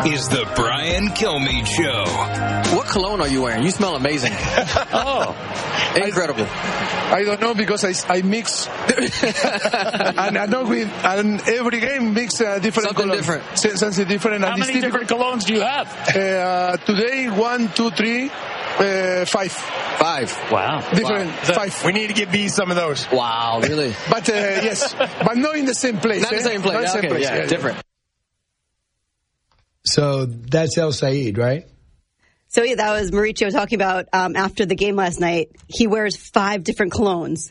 is the Brian Kilmeade Show. What cologne are you wearing? You smell amazing. Oh, incredible. I don't know because I mix. And I know and every game mix different Something cologne. different. Something different. How many different colognes do you have? Today, 1, 2, 3, 5. Wow. Different. Wow. 5. We need to give B some of those. Wow, really? But yes, but not in the same place. Not the same place. Not the same Okay, place. yeah, different. So that's El Said, right? So yeah, that was Mauricio talking about after the game last night. He wears 5 different colognes.